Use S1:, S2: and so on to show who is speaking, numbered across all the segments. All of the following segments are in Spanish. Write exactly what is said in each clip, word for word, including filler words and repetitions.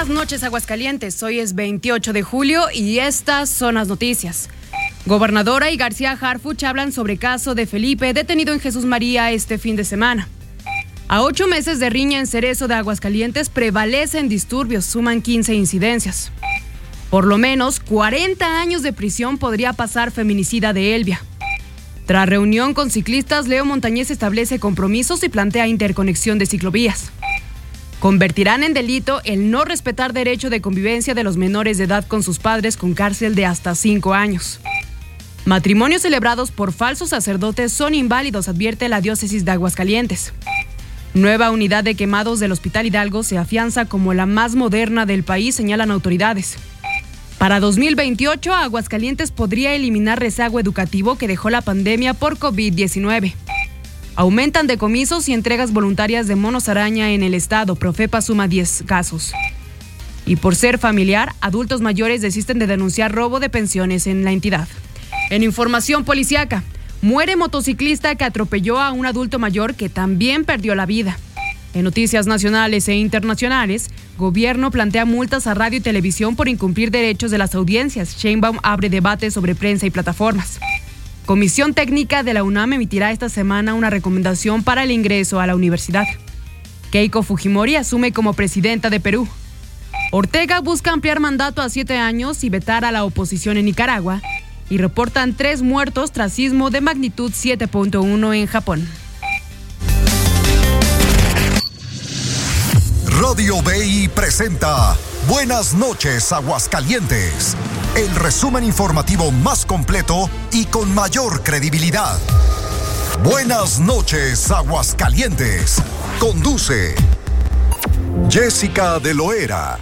S1: buenas noches, Aguascalientes. Hoy es veintiocho de julio y estas son las noticias. Gobernadora y García Harfuch hablan sobre caso de Felipe, detenido en Jesús María este fin de semana. A ocho meses de riña en Cerezo de Aguascalientes prevalecen disturbios, suman quince incidencias. Por lo menos cuarenta años de prisión podría pasar feminicida de Elvia. Tras reunión con ciclistas, Leo Montañez establece compromisos y plantea interconexión de ciclovías. Convertirán en delito el no respetar derecho de convivencia de los menores de edad con sus padres con cárcel de hasta cinco años. Matrimonios celebrados por falsos sacerdotes son inválidos, advierte la diócesis de Aguascalientes. Nueva unidad de quemados del Hospital Hidalgo se afianza como la más moderna del país, señalan autoridades. Para dos mil veintiocho, Aguascalientes podría eliminar rezago educativo que dejó la pandemia por covid diecinueve. Aumentan decomisos y entregas voluntarias de monos araña en el estado. Profepa suma diez casos. Y por ser familiar, adultos mayores desisten de denunciar robo de pensiones en la entidad. En información policíaca, muere motociclista que atropelló a un adulto mayor que también perdió la vida. En noticias nacionales e internacionales, gobierno plantea multas a radio y televisión por incumplir derechos de las audiencias. Sheinbaum abre debate sobre prensa y plataformas. Comisión Técnica de la UNAM emitirá esta semana una recomendación para el ingreso a la universidad. Keiko Fujimori asume como presidenta de Perú. Ortega busca ampliar mandato a siete años y vetar a la oposición en Nicaragua. Y reportan tres muertos tras sismo de magnitud siete punto uno en Japón.
S2: Radio B I presenta Buenas noches, Aguascalientes. El resumen informativo más completo y con mayor credibilidad. Buenas noches, Aguascalientes. Conduce Jessica de Loera.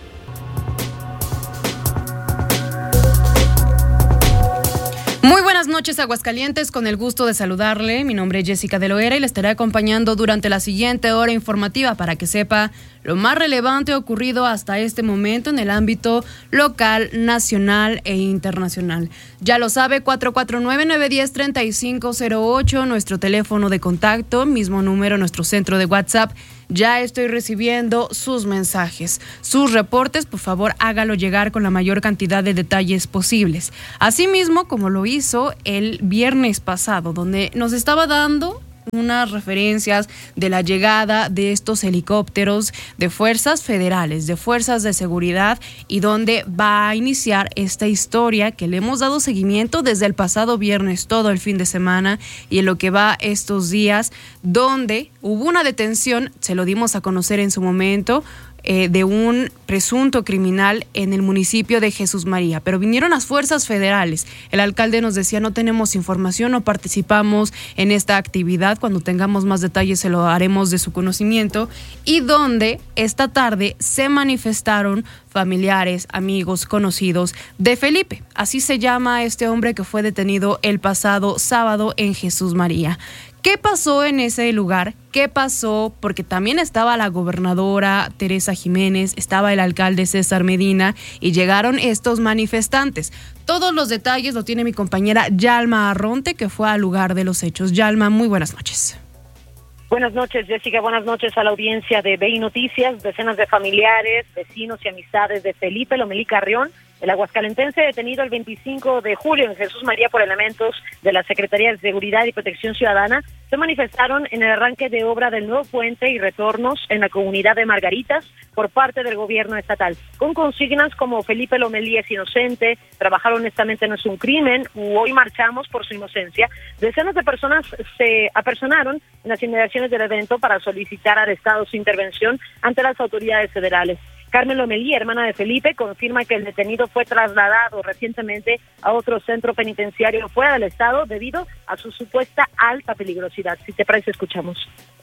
S1: Muy buenas noches, Aguascalientes, con el gusto de saludarle. Mi nombre es Jessica de Loera y le estaré acompañando durante la siguiente hora informativa para que sepa lo más relevante ocurrido hasta este momento en el ámbito local, nacional e internacional. Ya lo sabe, cuatro cuatro nueve, nueve uno cero, tres cinco cero ocho, nuestro teléfono de contacto, mismo número, nuestro centro de WhatsApp. Ya estoy recibiendo sus mensajes, sus reportes. Por favor, hágalo llegar con la mayor cantidad de detalles posibles. Asimismo, como lo hizo el viernes pasado, donde nos estaba dando unas referencias de la llegada de estos helicópteros de fuerzas federales, de fuerzas de seguridad, y donde va a iniciar esta historia que le hemos dado seguimiento desde el pasado viernes, todo el fin de semana y en lo que va estos días, donde hubo una detención, se lo dimos a conocer en su momento, Eh, de un presunto criminal en el municipio de Jesús María, pero vinieron las fuerzas federales. El alcalde nos decía: no tenemos información, no participamos en esta actividad, cuando tengamos más detalles se lo haremos de su conocimiento, y donde esta tarde se manifestaron familiares, amigos, conocidos de Felipe. Así se llama este hombre que fue detenido el pasado sábado en Jesús María. ¿Qué pasó en ese lugar? ¿Qué pasó? Porque también estaba la gobernadora Teresa Jiménez, estaba el alcalde César Medina y llegaron estos manifestantes. Todos los detalles lo tiene mi compañera Yalma Arronte, que fue al lugar de los hechos. Yalma, muy buenas noches.
S3: Buenas noches, Jessica. Buenas noches a la audiencia de B I Noticias. Decenas de familiares, vecinos y amistades de Felipe Lomelí Carrión, el aguascalentense detenido el veinticinco de julio en Jesús María por elementos de la Secretaría de Seguridad y Protección Ciudadana, se manifestaron en el arranque de obra del nuevo puente y retornos en la comunidad de Margaritas por parte del gobierno estatal, con consignas como Felipe Lomelí es inocente, trabajar honestamente no es un crimen, u hoy marchamos por su inocencia. Decenas de personas se apersonaron en las inmediaciones del evento para solicitar al Estado su intervención ante las autoridades federales. Carmen Lomelí, hermana de Felipe, confirma que el detenido fue trasladado recientemente a otro centro penitenciario fuera del estado debido a su supuesta alta peligrosidad. Si te parece, escuchamos.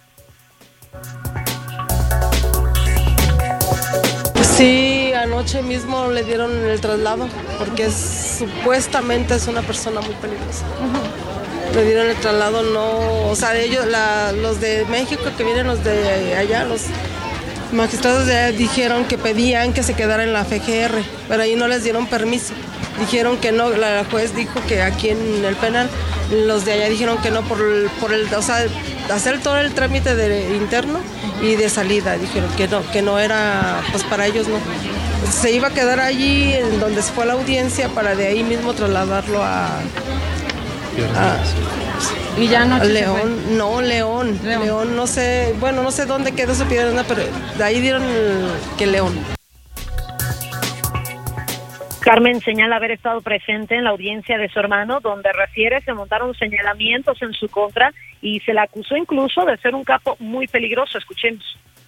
S4: Sí, anoche mismo le dieron el traslado porque es, supuestamente es una persona muy peligrosa. Uh-huh. Le dieron el traslado, no, o sea, ellos, la, los de México que vienen, los de allá, los magistrados de allá dijeron que pedían que se quedara en la F G R, pero ahí no les dieron permiso. Dijeron que no, la juez dijo que aquí en el penal, los de allá dijeron que no por el, por el o sea, hacer todo el trámite de interno y de salida dijeron que no, que no era, pues para ellos no. Se iba a quedar allí en donde se fue la audiencia para de ahí mismo trasladarlo a... a
S1: y ya no
S4: León, no, León, León, León, no sé, bueno, no sé dónde quedó su pierna, pero de ahí dieron el, que León.
S3: Carmen señala haber estado presente en la audiencia de su hermano, donde refiere se montaron señalamientos en su contra y se le acusó incluso de ser un capo muy peligroso. Escuchemos.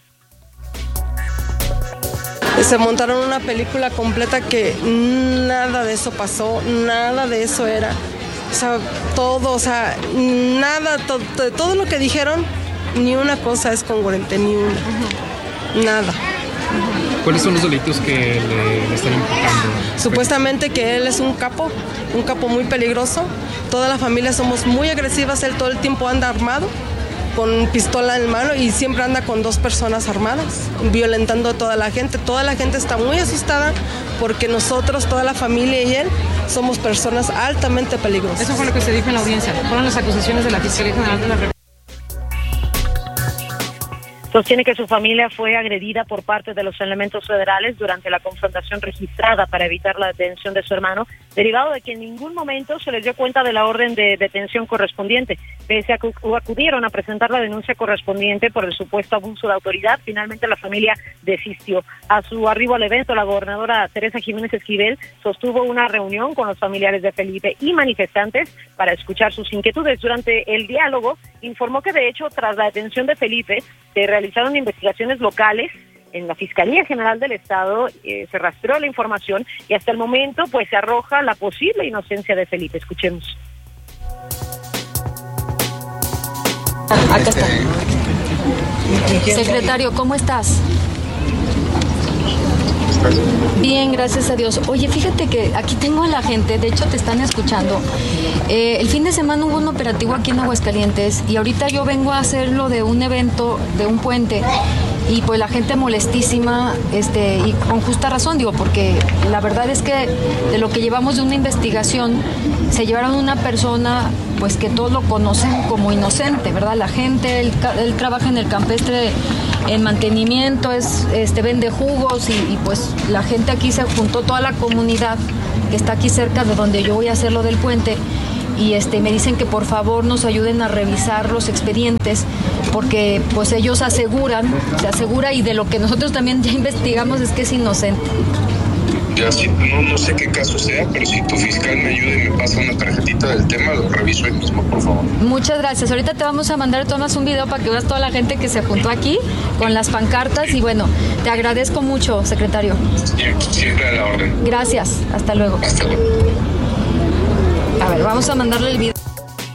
S4: Se montaron una película completa que nada de eso pasó, nada de eso era. O sea, todo, o sea, nada, to, to, todo lo que dijeron, ni una cosa es congruente, ni una, uh-huh. nada.
S5: Uh-huh. ¿Cuáles son los delitos que le, le están imputando?
S4: Supuestamente que él es un capo, un capo muy peligroso. Toda la familia somos muy agresivas, él todo el tiempo anda armado, con pistola en mano y siempre anda con dos personas armadas, violentando a toda la gente. Toda la gente está muy asustada porque nosotros, toda la familia y él, somos personas altamente peligrosas.
S1: Eso fue lo que se dijo en la audiencia. Fueron las acusaciones de la Fiscalía General de la República.
S3: Sostiene que su familia fue agredida por parte de los elementos federales durante la confrontación registrada para evitar la detención de su hermano, derivado de que en ningún momento se les dio cuenta de la orden de detención correspondiente. Pese a que acudieron a presentar la denuncia correspondiente por el supuesto abuso de autoridad, finalmente la familia desistió. A su arribo al evento, la gobernadora Teresa Jiménez Esquivel sostuvo una reunión con los familiares de Felipe y manifestantes para escuchar sus inquietudes. Durante el diálogo, informó que de hecho, tras la detención de Felipe, se realizaron investigaciones locales en la Fiscalía General del Estado, eh, se rastreó la información y hasta el momento pues se arroja la posible inocencia de Felipe. Escuchemos.
S6: Acá está. Secretario, ¿cómo estás? Bien, gracias a Dios. Oye, fíjate que aquí tengo a la gente, de hecho te están escuchando. Eh, el fin de semana hubo un operativo aquí en Aguascalientes y ahorita yo vengo a hacerlo de un evento, de un puente, y pues la gente molestísima, este, y con justa razón, digo, porque la verdad es que de lo que llevamos de una investigación, se llevaron una persona pues que todos lo conocen como inocente, ¿verdad? La gente, él, él trabaja en el campestre en mantenimiento, es, este, vende jugos y, y pues la gente aquí se juntó, toda la comunidad que está aquí cerca de donde yo voy a hacer lo del puente, y este me dicen que por favor nos ayuden a revisar los expedientes porque pues ellos aseguran, se asegura y de lo que nosotros también ya investigamos es que es inocente.
S7: Ya, si, no, no sé qué caso sea, pero si tu fiscal me ayuda y me pasa una tarjetita del tema, lo reviso ahí mismo, por favor.
S6: Muchas gracias. Ahorita te vamos a mandar, tomas un video para que veas toda la gente que se juntó aquí con las pancartas y bueno, te agradezco mucho, secretario.
S7: Siempre, siempre a la orden.
S6: Gracias. Hasta luego.
S7: Hasta luego.
S6: A ver, vamos a mandarle el video.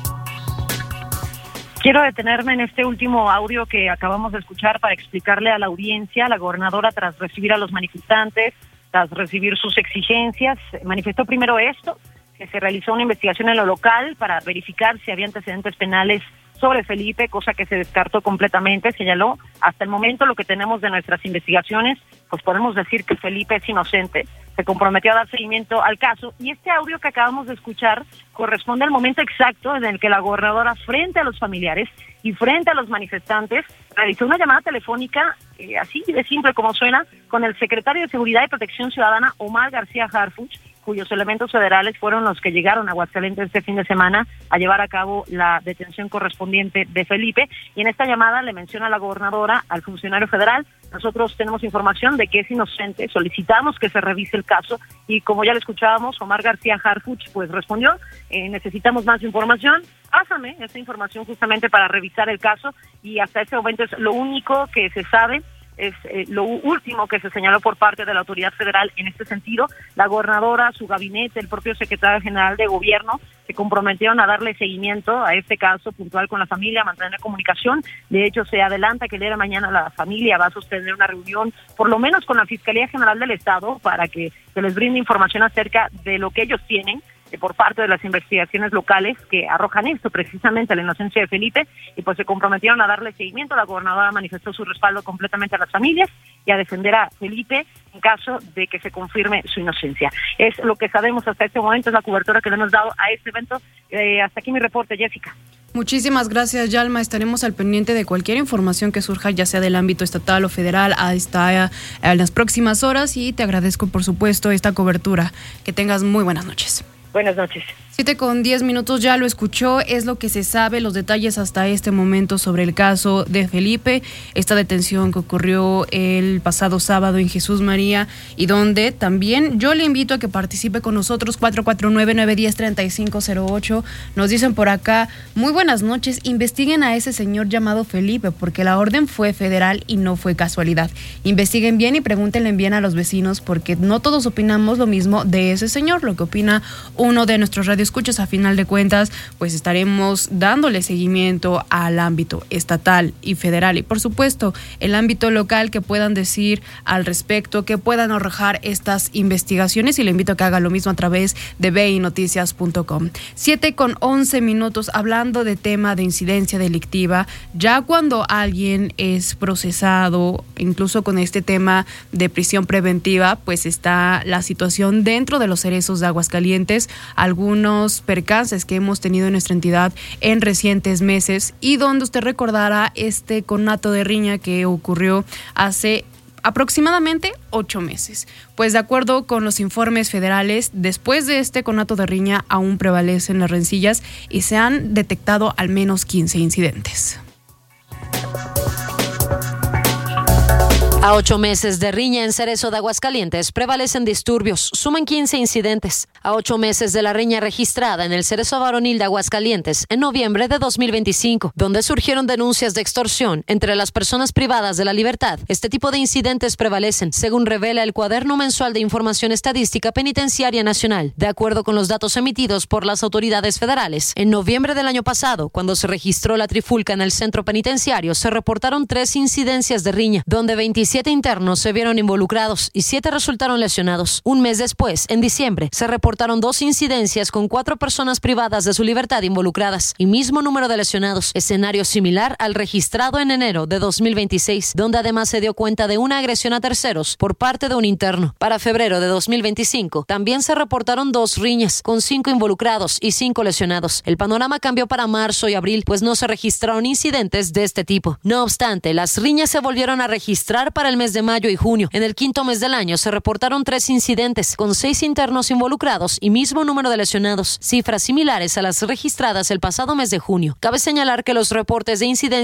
S3: Quiero detenerme en este último audio que acabamos de escuchar para explicarle a la audiencia. La gobernadora, tras recibir a los manifestantes, tras recibir sus exigencias, manifestó primero esto, que se realizó una investigación en lo local para verificar si había antecedentes penales sobre Felipe, cosa que se descartó completamente. Señaló, hasta el momento lo que tenemos de nuestras investigaciones, pues podemos decir que Felipe es inocente. Se comprometió a dar seguimiento al caso y este audio que acabamos de escuchar corresponde al momento exacto en el que la gobernadora, frente a los familiares y frente a los manifestantes, realizó una llamada telefónica, eh, así de simple como suena, con el secretario de Seguridad y Protección Ciudadana, Omar García Harfuch, cuyos elementos federales fueron los que llegaron a Aguascalientes este fin de semana a llevar a cabo la detención correspondiente de Felipe. Y en esta llamada le menciona a la gobernadora, al funcionario federal: nosotros tenemos información de que es inocente, solicitamos que se revise el caso, y como ya le escuchábamos, Omar García Harfuch pues respondió, eh, necesitamos más información, pásame esta información justamente para revisar el caso, y hasta este momento es lo único que se sabe. Es eh, lo último que se señaló por parte de la autoridad federal en este sentido. La gobernadora, su gabinete, el propio secretario general de gobierno se comprometieron a darle seguimiento a este caso puntual con la familia, a mantener comunicación. De hecho, se adelanta que el día de mañana la familia va a sostener una reunión, por lo menos con la Fiscalía General del Estado, para que se les brinde información acerca de lo que ellos tienen por parte de las investigaciones locales que arrojan esto, precisamente la inocencia de Felipe, y pues se comprometieron a darle seguimiento. La gobernadora manifestó su respaldo completamente a las familias y a defender a Felipe en caso de que se confirme su inocencia. Es lo que sabemos hasta este momento, es la cobertura que le hemos dado a este evento. Eh, hasta aquí mi reporte, Jessica.
S1: Muchísimas gracias, Yalma. Estaremos al pendiente de cualquier información que surja, ya sea del ámbito estatal o federal, hasta en las próximas horas, y te agradezco, por supuesto, esta cobertura. Que tengas muy buenas noches.
S3: Buenas noches.
S1: Siete con diez minutos, ya lo escuchó, es lo que se sabe, los detalles hasta este momento sobre el caso de Felipe, esta detención que ocurrió el pasado sábado en Jesús María, y donde también yo le invito a que participe con nosotros. Cuatro cuatro nueve, nueve uno cero, tres cinco cero ocho. Nos dicen por acá: muy buenas noches, investiguen a ese señor llamado Felipe, porque la orden fue federal y no fue casualidad. Investiguen bien y pregúntenle bien a los vecinos, porque no todos opinamos lo mismo de ese señor. Lo que opina uno de nuestros radioescuchas, a final de cuentas, pues estaremos dándole seguimiento al ámbito estatal y federal, y por supuesto el ámbito local, que puedan decir al respecto, que puedan arrojar estas investigaciones, y le invito a que haga lo mismo a través de ve i noticias punto com. Siete con once minutos, hablando de tema de incidencia delictiva, ya cuando alguien es procesado, incluso con este tema de prisión preventiva, pues está la situación dentro de los cerezos de Aguascalientes, algunos percances que hemos tenido en nuestra entidad en recientes meses, y donde usted recordará este conato de riña que ocurrió hace aproximadamente ocho meses. Pues de acuerdo con los informes federales, después de este conato de riña aún prevalecen las rencillas y se han detectado al menos quince incidentes.
S8: A ocho meses de riña en Cerezo de Aguascalientes prevalecen disturbios, suman quince incidentes. A ocho meses de la riña registrada en el Cerezo Varonil de Aguascalientes en noviembre de dos mil veinticinco, donde surgieron denuncias de extorsión entre las personas privadas de la libertad, este tipo de incidentes prevalecen, según revela el Cuaderno Mensual de Información Estadística Penitenciaria Nacional. De acuerdo con los datos emitidos por las autoridades federales, en noviembre del año pasado, cuando se registró la trifulca en el centro penitenciario, se reportaron tres incidencias de riña, donde veintisiete internos se vieron involucrados y siete resultaron lesionados. Un mes después, en diciembre, se reportaron dos incidencias con cuatro personas privadas de su libertad involucradas y mismo número de lesionados, escenario similar al registrado en enero de dos mil veintiséis, donde además se dio cuenta de una agresión a terceros por parte de un interno. Para febrero de dos mil veinticinco, también se reportaron dos riñas, con cinco involucrados y cinco lesionados. El panorama cambió para marzo y abril, pues no se registraron incidentes de este tipo. No obstante, las riñas se volvieron a registrar para el mes de mayo y junio. En el quinto mes del año se reportaron tres incidentes, con seis internos involucrados y mismo número de lesionados, cifras similares a las registradas el pasado mes de junio. Cabe señalar que los reportes de incidencia